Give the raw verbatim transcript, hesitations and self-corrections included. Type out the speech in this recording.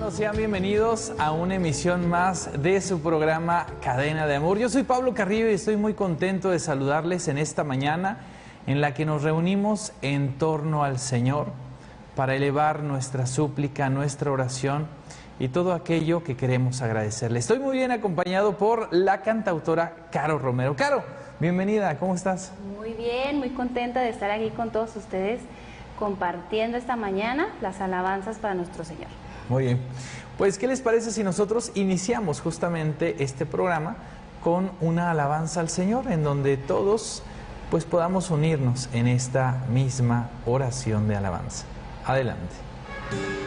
hermanos, sean bienvenidos a una emisión más de su programa Cadena de Amor. Yo soy Pablo Carrillo y estoy muy contento de saludarles en esta mañana en la que nos reunimos en torno al Señor para elevar nuestra súplica, nuestra oración y todo aquello que queremos agradecerle. Estoy muy bien acompañado por la cantautora Caro Romero. Caro, bienvenida, ¿cómo estás? Muy bien, muy contenta de estar aquí con todos ustedes compartiendo esta mañana las alabanzas para nuestro Señor. Muy bien, pues ¿qué les parece si nosotros iniciamos justamente este programa con una alabanza al Señor en donde todos pues podamos unirnos en esta misma oración de alabanza? Adelante.